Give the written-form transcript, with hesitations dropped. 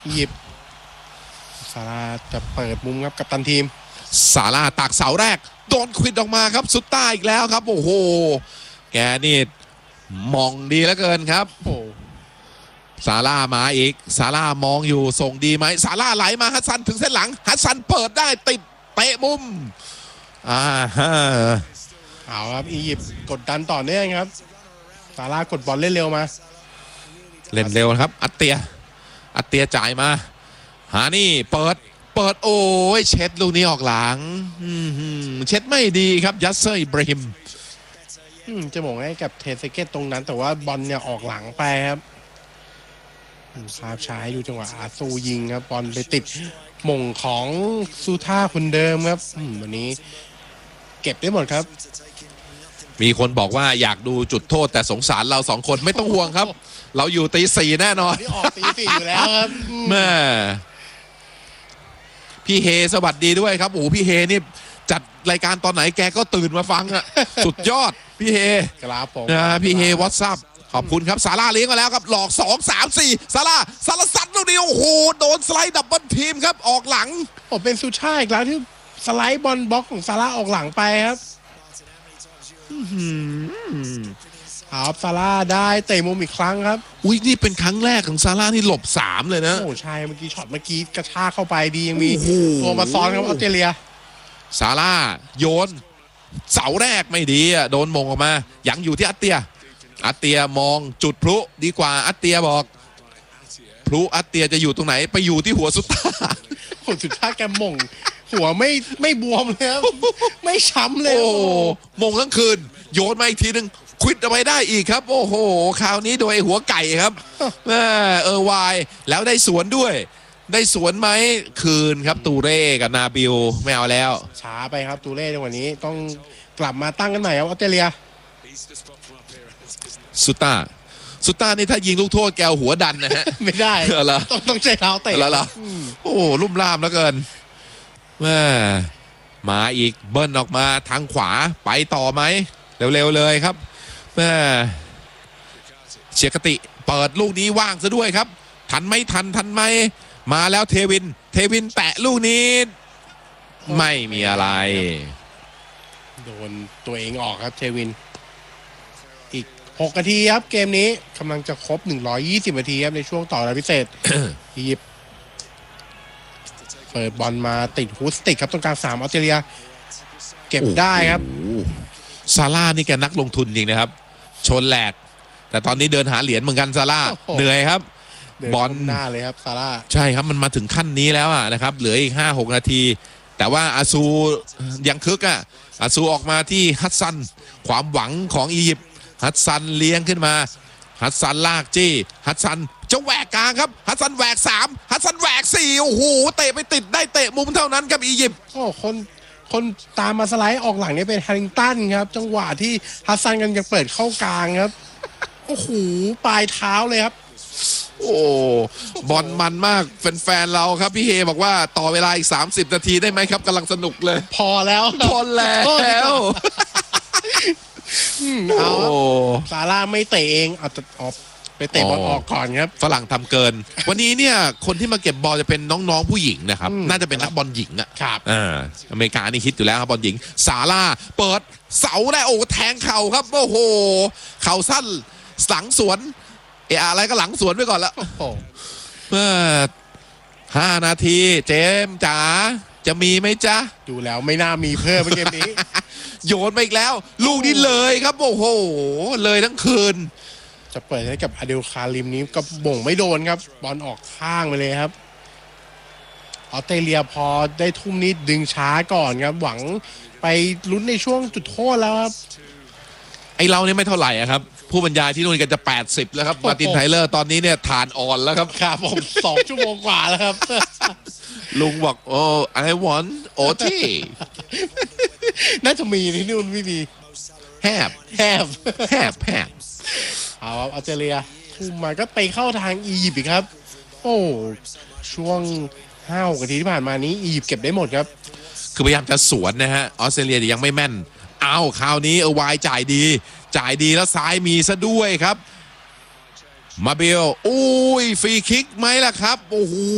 หยิบซาร่าจะเปิดมุมครับกับตันทีมซาร่าตักเสาแรกโดนควิดออกมาครับสุดใต้อีกแล้วครับโอ้โหแกนี่มองดีเหลือเกินครับโอ้ซาร่ามาอีกซาร่ามองอยู่ส่งดีไหมซาร่าไหลมาฮัสซันถึงเส้นหลังฮัสซันเปิดได้ติดเตะมุมเอาครับอียิปต์กดดันต่อเนื่องครับซาร่ากดบอลเล่นเร็วมาเล่นเร็วครับอัตเตียจ่ายมาหานี่เปิดโอ้ยเช็ดลูกนี้ออกหลังเช็ดไม่ดีครับยัสเซอร์อิบราฮิมจะหม่งให้กับเทสเกตตรงนั้นแต่ว่าบอลเนี่ยออกหลังไปครับภาพช้าดูจังหวะอาซูยิงครับบอลไปติดหม่งของซูท่าคนเดิมครับวันนี้เก็บได้หมดครับมีคนบอกว่าอยากดูจุดโทษแต่สงสารเรา2 คนไม่ต้องห่วงครับเราอยู่ตี 4แน่นอนที่ออกตี 4อยู่แล้วครับแม่พี่เฮสวัสดีด้วยครับโอ้พี่เฮนี่จัดรายการตอนไหนแกก็ตื่นมาฟังอะสุดยอดพี่เฮครับผมพี่เฮวอทซับขอบคุณครับซาร่าเลี้ยงมาแล้วครับหลอก2 3 4ซาร่าซัดลูกนี้โอ้โหโดนสไลด์ดับเบิลทีมครับออกหลังเป็นซูช่าอีกแล้วที่สไลด์บอลบล็อกของซาร่าออกหลังไปครับครับซาร่าได้เตะมุมอีกครั้งครับอุ้ยนี่เป็นครั้งแรกของซาร่าที่หลบ3เลยนะโอ้ใช่เมื่อกี้ช็อตเมื่อกี้กระชากเข้าไปดียังมีตัวมาซ้อนครับออสเตรเลียซาร่าโยนเสาแรกไม่ดีโดนมงออกมายังอยู่ที่อัตเตียมองจุดพลุดีกว่าอัตเตียบอกพลุอัตเตียจะอยู่ตรงไหนไปอยู่ที่หัวสุดท้ายสุดท้ายแกมงหัวไม่บวมเลยครับไม่ช้ำเลยโอ้มงทั้งคืนโยนมาอีกทีนึงควิดเอาไว้ได้อีกครับโอ้โหคราวนี้โดยหัวไก่ครับวายแล้วได้สวนด้วยได้สวนไหมคืนครับตูเร่กับนาบิลไม่เอาแล้วช้าไปครับตูเร่ในวันนี้ต้องกลับมาตั้งกันใหม่ครับออสเตรเลียสุต้านี่ถ้ายิงลูกโทษแกวหัวดันนะฮะไม่ได้ต้องใช้เท้าเตะแล้วโอ้ลุ่มล่ามแล้วเกินมาอีกเบิ้ลออกมาทางขวาไปต่อไหมเร็วๆเลยครับเชียร์กติเปิดลูกนี้ว่างซะด้วยครับทันไหมมาแล้วเทวินแตะลูกนี้ไม่มีอะไรโดนตัวเองออกครับเทวินอีก6 นาทีครับเกมนี้กำลังจะครบ120 นาทีครับในช่วงต่อเวลาพิเศษอียิปต์เปิดบอลมาติดฮูสติกครับตรงกลาง3ออสเตรเลียเก็บได้ครับซาร่านี่แกนักลงทุนจริงนะครับชนแหลกแต่ตอนนี้เดินหาเหรียญเหมือนกันซาร่าเหนื่อยครับบอลหน้าเลยครับซาร่าใช่ครับมันมาถึงขั้นนี้แล้วนะครับเหลืออีก 5-6 นาทีแต่ว่าอาซูยังคึกอาซูออกมาที่ฮัสซันความหวังของอียิปต์ฮัสซันเลี้ยงขึ้นมาฮัสซันลากจี้ฮัสซันจะแหวกกลางครับฮัสซันแหวก3ฮัสซันแหวก4โอ้โหเตะไปติดได้เตะมุมเท่านั้นครับอียิปต์คนตามมาสไลด์ออกหลังนี่เป็นแฮร์ริงตันครับจังหวะที่ฮัสซันกันยังเปิดเข้ากลางครับโอ้โหปลายเท้าเลยครับโอ้บอลมันมากแฟนๆเราครับพี่เฮบอกว่าต่อเวลาอีก30 นาทีได้ไหมครับกำลังสนุกเลยพอแล้วเอาซาร่าไม่เตะเองเอาไปเตะบอลออกก่อนครับฝรั่งทำเกินวันนี้เนี่ยคนที่มาเก็บบอลจะเป็นน้องๆผู้หญิงนะครับน่าจะเป็นนักบอลหญิงครับอเมริกานี่ฮิตอยู่แล้วครับบอลหญิงซาร่าเปิดเสาได้โอ้แทงเข่าครับโอ้โหเข่าสั้นหลังสวนอะไรก็หลังสวนไปก่อนละ5 นาทีเจมจ๋าจะมีไหมจ๊ะดูแล้วไม่น่ามีเพิ่มเกมนี้โยนไปอีกแล้วลูกนี้เลยครับโอ้โหเลยทั้งคืนจะเปิดให้กับอเดลคาริมนี้ก็บ่งไม่โดนครับบอลออกข้างไปเลยครับออสเตรเลียพอได้ทุ่มนี้ดึงช้าก่อนครับหวังไปลุ้นในช่วงจุดโทษแล้วครับไอเราเนี่ยไม่เท่าไหร่ครับผู้บรรยายที่นู่นกันจะ80แล้วครับมาร์ตินไทเลอร์ตอนนี้เนี่ยฐานอ่อนแล้วครับครับผม2 ชั่วโมงกว่าแล้วครับลุงบอกโอ้ I want OT น่าจะมีที่นู่นไม่มีแฮบเอาออสเตรเลียทุ่มมาก็ไปเข้าทางอียิปต์อีกครับโอ้ช่วง5 นาทีที่ผ่านมานี้อียิปต์เก็บได้หมดครับคือพยายามจะสวนนะฮะออสเตรเลียยังไม่แม่นเอาคราวนี้วายจ่ายดีแล้วซ้ายมีซะด้วยครับมาเบลอุ้ยฟรีคิกไหมล่ะครับโอ้โห